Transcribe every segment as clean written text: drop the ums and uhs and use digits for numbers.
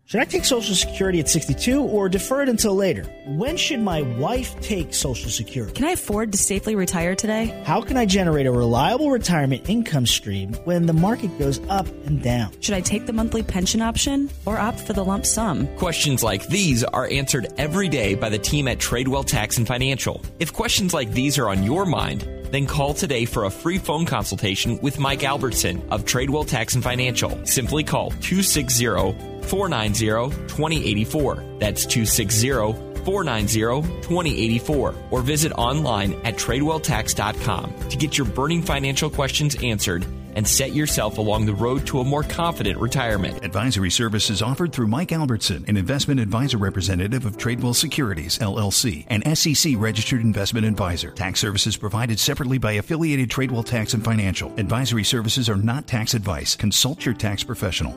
Should I take Social Security at 62 or defer it until later? When should my wife take Social Security? Can I afford to safely retire today? How can I generate a reliable retirement income stream when the market goes up and down? Should I take the monthly pension option or opt for the lump sum? Questions like these are answered every day by the team at Tradewell Tax and Financial. If questions like these are on your mind, then call today for a free phone consultation with Mike Albertson of Tradewell Tax and Financial. Simply call 260-490-2084. That's 260-490-2084. Or visit online at TradewellTax.com to get your burning financial questions answered and set yourself along the road to a more confident retirement. Advisory services offered through Mike Albertson, an investment advisor representative of Tradewell Securities, LLC, an SEC-registered investment advisor. Tax services provided separately by affiliated Tradewell Tax and Financial. Advisory services are not tax advice. Consult your tax professional.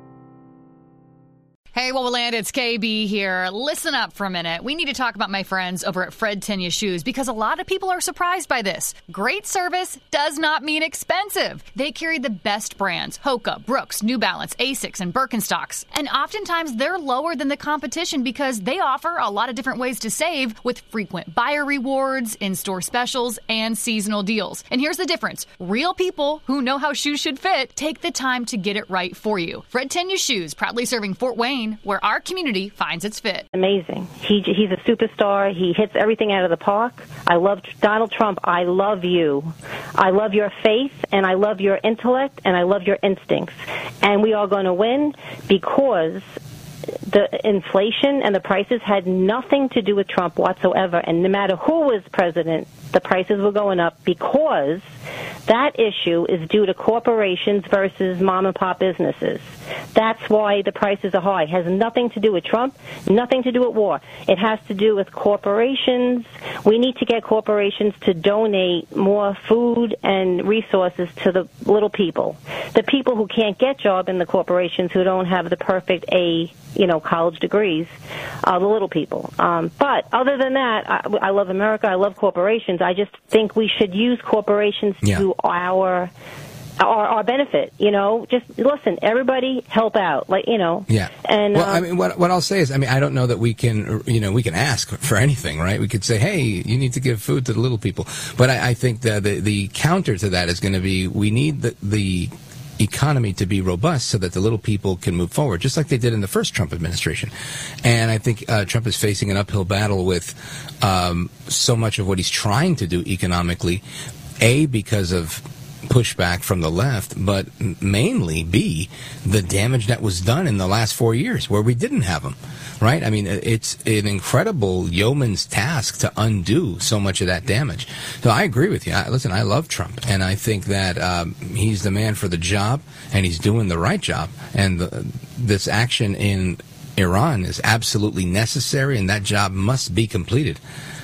Hey, Wowoland, it's KB here. Listen up for a minute. We need to talk about my friends over at Fred Tenya Shoes because a lot of people are surprised by this. Great service does not mean expensive. They carry the best brands, Hoka, Brooks, New Balance, Asics, and Birkenstocks. And oftentimes they're lower than the competition because they offer a lot of different ways to save with frequent buyer rewards, in-store specials, and seasonal deals. And here's the difference. Real people who know how shoes should fit take the time to get it right for you. Fred Tenya Shoes, proudly serving Fort Wayne, where our community finds its fit. Amazing. He's a superstar. He hits everything out of the park. I love Donald Trump. I love you. I love your faith, and I love your intellect, and I love your instincts. And we are going to win because the inflation and the prices had nothing to do with Trump whatsoever. And no matter who was president, the prices were going up because that issue is due to corporations versus mom and pop businesses. That's why the prices are high. It has nothing to do with Trump, nothing to do with war. It has to do with corporations. We need to get corporations to donate more food and resources to the little people. The people who can't get jobs in the corporations, who don't have the perfect college degrees, the little people. But other than that, I love America. I love corporations. I just think we should use corporations to our benefit. Just listen. Everybody help out. Yeah. And well, I mean, what I'll say is, I don't know that we can, we can ask for anything, right? We could say, hey, you need to give food to the little people. But I think that the counter to that is going to be, we need the economy to be robust so that the little people can move forward, just like they did in the first Trump administration. And I think Trump is facing an uphill battle with so much of what he's trying to do economically, A, because of pushback from the left, but mainly, B, the damage that was done in the last 4 years where we didn't have them, right? I mean, it's an incredible yeoman's task to undo so much of that damage. So I agree with you. Listen, I love Trump, and I think that he's the man for the job, and he's doing the right job. And this action in Iran is absolutely necessary, and that job must be completed.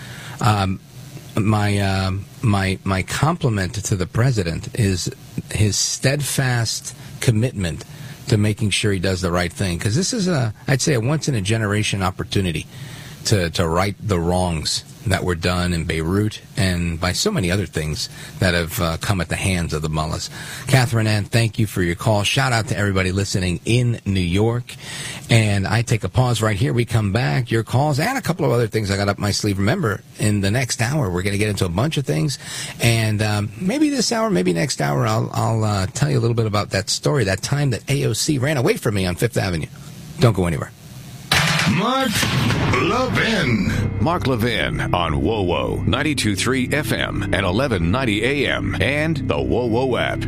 My compliment to the president is his steadfast commitment to making sure he does the right thing, because this is I'd say a once in a generation opportunity to right the wrongs that were done in Beirut and by so many other things that have come at the hands of the mullahs. Catherine Ann, thank you for your call. Shout out to everybody listening in New York. And I take a pause right here. We come back, your calls, and a couple of other things I got up my sleeve. Remember, in the next hour, we're going to get into a bunch of things. And maybe this hour, maybe next hour, I'll tell you a little bit about that story, that time that AOC ran away from me on Fifth Avenue. Don't go anywhere. Mark Levin. Mark Levin on WoWo 92.3 FM and 1190 AM and the WoWo app.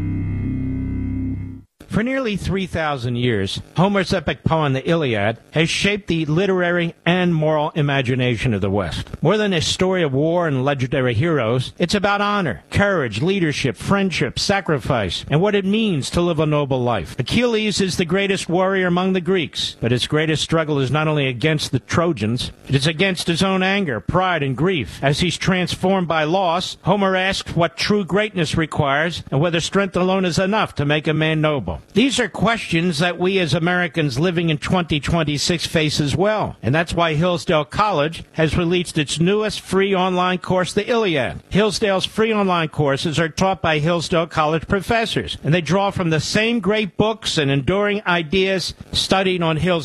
For nearly 3,000 years, Homer's epic poem, the Iliad, has shaped the literary and moral imagination of the West. More than a story of war and legendary heroes, it's about honor, courage, leadership, friendship, sacrifice, and what it means to live a noble life. Achilles is the greatest warrior among the Greeks, but his greatest struggle is not only against the Trojans, it is against his own anger, pride, and grief. As he's transformed by loss, Homer asks what true greatness requires and whether strength alone is enough to make a man noble. These are questions that we as Americans living in 2026 face as well. And that's why Hillsdale College has released its newest free online course, the Iliad. Hillsdale's free online courses are taught by Hillsdale College professors, and they draw from the same great books and enduring ideas studied on Hillsdale